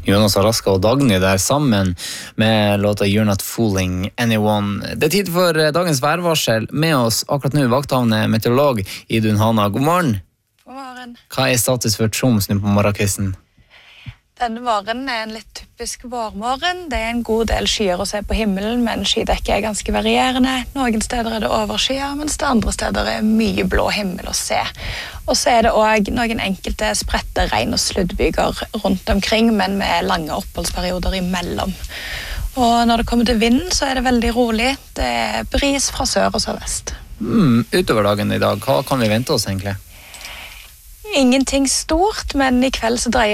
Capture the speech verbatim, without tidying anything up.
Jonas Araska og Dagny der sammen med låta You're Not Fooling Anyone. Det er tid for dagens værvarsel. Med oss akkurat nå vakthavne meteorolog Idun Hana. God morgen. God morgen. Hva er status for Troms nå på morgenkvisten? Denne morgenen er en litt typisk vårmorgen. Det er en god del skyer å se på himmelen, men skydekket er ganske varierende. Noen steder er det overskyer, mens det andre steder er mye blå himmel å se. Og så er det også noen enkelte spredte regn- og sluddbyger rundt omkring, men med lange oppholdsperioder imellom. Og når det kommer til vinden, så er det veldig rolig. Det er bris fra sør og sørvest. Mm, utover dagen i dag, hva kan vi vente oss egentlig? Ingenting stort, men i kveld så dreier